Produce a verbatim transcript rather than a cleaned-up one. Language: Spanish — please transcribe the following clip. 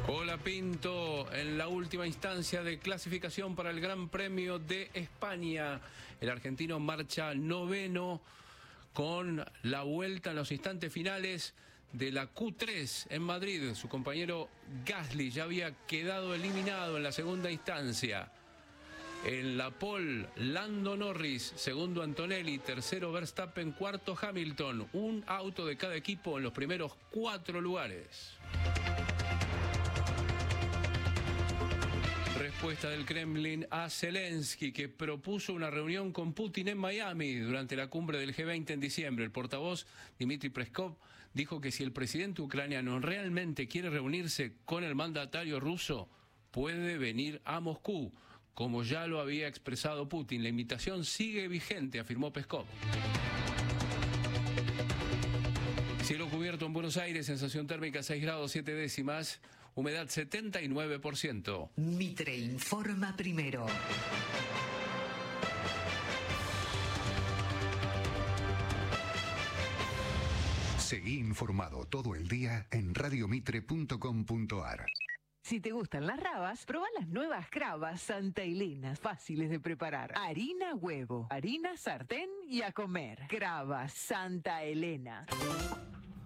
Hola Pinto, en la última instancia de clasificación para el Gran Premio de España, el argentino marcha noveno con la vuelta en los instantes finales de la Q tres en Madrid. Su compañero Gasly ya había quedado eliminado en la segunda instancia. En la pole, Lando Norris, segundo Antonelli, tercero Verstappen, cuarto Hamilton. Un auto de cada equipo en los primeros cuatro lugares. Respuesta del Kremlin a Zelensky, que propuso una reunión con Putin en Miami durante la cumbre del G veinte en diciembre. El portavoz Dmitry Peskov dijo que si el presidente ucraniano realmente quiere reunirse con el mandatario ruso, puede venir a Moscú, como ya lo había expresado Putin. La invitación sigue vigente, afirmó Peskov. Cielo cubierto en Buenos Aires, sensación térmica seis grados siete décimas, humedad setenta y nueve por ciento. Mitre informa primero. Seguí informado todo el día en radio mitre punto com punto ar. Si te gustan las rabas, probá las nuevas Cravas Santa Elena, fáciles de preparar. Harina, huevo, harina, sartén y a comer. Cravas Santa Elena.